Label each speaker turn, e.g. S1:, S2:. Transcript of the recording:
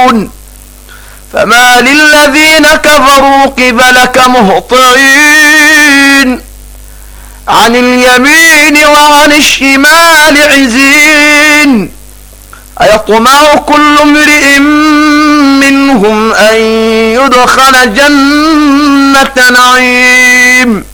S1: فما للذين كفروا قبلك مهطعين عن اليمين وعن الشمال عزين أيطمع كل امرئ منهم أن يدخل جنة نعيم